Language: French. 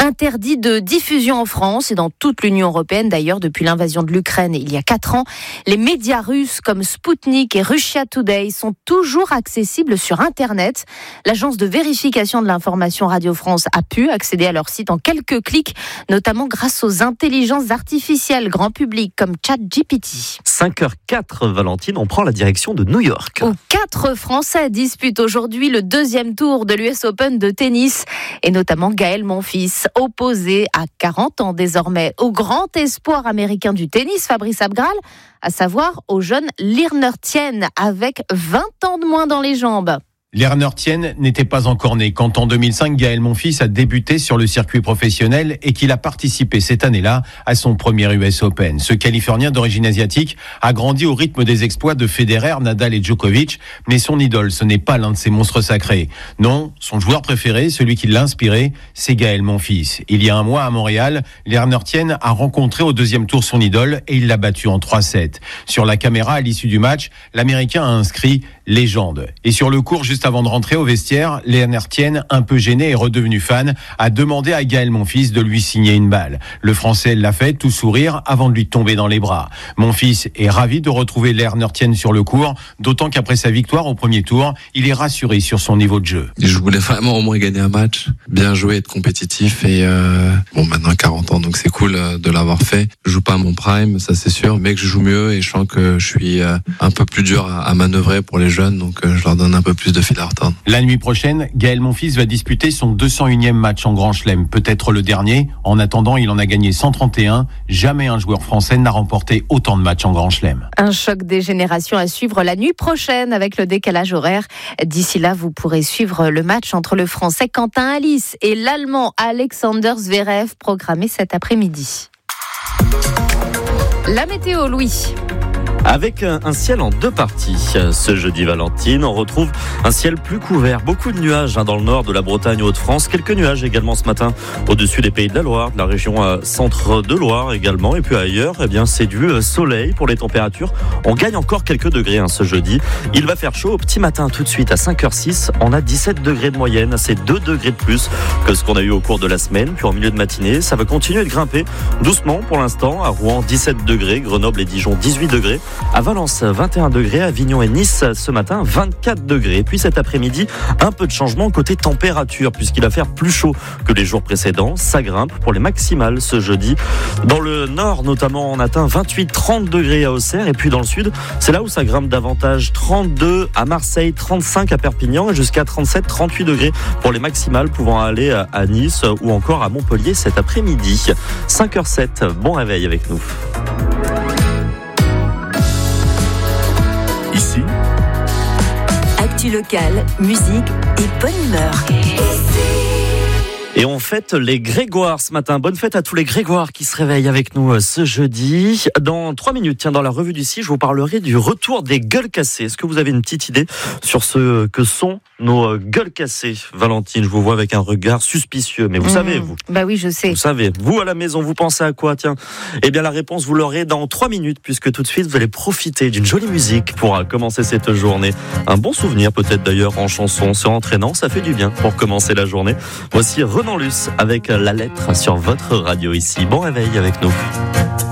interdit de diffusion en France et dans toute l'Union européenne d'ailleurs depuis l'invasion de l'Ukraine il y a 4 ans. Les médias russes comme Sputnik et Russia Today sont toujours accessibles sur Internet. L'agence de vérification de l'information Radio France a pu accéder à leur site en quelques clics, notamment grâce aux intelligences artificielles grand public comme ChatGPT. 5h04, Valentine, on prend la direction de New York. Où 4 Français disputent aujourd'hui le 2e tour de l'US Open de tennis et notamment Gaël Monfils, opposé à 40 ans désormais au grand espoir américain du tennis, Fabrice Abgral, à savoir au jeune Lerner Tien avec 20 ans de moins dans les jambes. Lerner Tien n'était pas encore né quand en 2005, Gaël Monfils a débuté sur le circuit professionnel et qu'il a participé cette année-là à son premier US Open. Ce Californien d'origine asiatique a grandi au rythme des exploits de Federer, Nadal et Djokovic, mais son idole, ce n'est pas l'un de ces monstres sacrés. Non, son joueur préféré, celui qui l'a inspiré, c'est Gaël Monfils. Il y a un mois à Montréal, Lerner Tien a rencontré au 2e tour son idole et il l'a battu en 3-7. Sur la caméra, à l'issue du match, l'Américain a inscrit « légende ». Et sur le court, juste avant de rentrer au vestiaire, Lerner Tien, un peu gêné et redevenu fan, a demandé à Gaël Monfils de lui signer une balle. Le Français l'a fait, tout sourire, avant de lui tomber dans les bras. Monfils est ravi de retrouver Lerner Tien sur le court, d'autant qu'après sa victoire au premier tour, il est rassuré sur son niveau de jeu. Je voulais vraiment au moins gagner un match, bien jouer, être compétitif et maintenant 40 ans, donc c'est cool de l'avoir fait. Je joue pas à mon prime, ça c'est sûr, mais que je joue mieux et je sens que je suis un peu plus dur à manœuvrer pour les jeunes, donc je leur donne un peu plus de fil à retordre. La nuit prochaine, Gaël Monfils va disputer son 201e match en Grand Chelem, peut-être le dernier. En attendant, il en a gagné 131. Jamais un joueur français n'a remporté autant de matchs en Grand Chelem. Un choc des générations à suivre la nuit prochaine avec le décalage horaire. D'ici là, vous pourrez suivre le match entre le Français Quentin Halys et l'Allemand Alexander Zverev programmé cet après-midi. La météo, Louis. Avec un ciel en 2 parties. Ce jeudi, Valentine, on retrouve un ciel plus couvert. Beaucoup de nuages dans le nord de la Bretagne et Hauts-de-France. Quelques nuages également ce matin au-dessus des Pays de la Loire, de la région centre de Loire également. Et puis ailleurs, c'est du soleil pour les températures. On gagne encore quelques degrés ce jeudi. Il va faire chaud au petit matin tout de suite à 5h06. On a 17 degrés de moyenne. C'est 2 degrés de plus que ce qu'on a eu au cours de la semaine. Puis en milieu de matinée, ça va continuer de grimper doucement pour l'instant. À Rouen, 17 degrés. Grenoble et Dijon, 18 degrés. À Valence, 21 degrés. Avignon et Nice, ce matin, 24 degrés. Et puis cet après-midi, un peu de changement côté température, puisqu'il va faire plus chaud que les jours précédents. Ça grimpe pour les maximales ce jeudi. Dans le nord, notamment, on atteint 28-30 degrés à Auxerre. Et puis dans le sud, c'est là où ça grimpe davantage. 32 à Marseille, 35 à Perpignan et jusqu'à 37-38 degrés pour les maximales, pouvant aller à Nice ou encore à Montpellier cet après-midi. 5h07, bon réveil avec nous. Ici, actu locale, musique et bonne humeur. Et on fête les Grégoires ce matin. Bonne fête à tous les Grégoires qui se réveillent avec nous ce jeudi. Dans 3 minutes, dans la revue d'ici, je vous parlerai du retour des gueules cassées. Est-ce que vous avez une petite idée sur ce que sont nos gueules cassées? Valentine, je vous vois avec un regard suspicieux, mais vous savez, vous. Bah oui, je sais. Vous savez, vous à la maison, vous pensez à quoi? Tiens, eh bien la réponse, vous l'aurez dans 3 minutes, puisque tout de suite, vous allez profiter d'une jolie musique pour commencer cette journée. Un bon souvenir peut-être d'ailleurs en chanson, c'est entraînant, ça fait du bien pour commencer la journée. Voici Renan Luce avec La Lettre sur votre radio ici. Bon réveil avec nous.